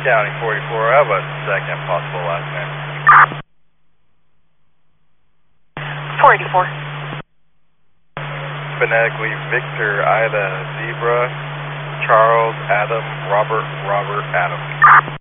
County 44, I have a second possible last name. 484. Phonetically, Victor, Ida, Zebra, Charles, Adam, Robert, Adam.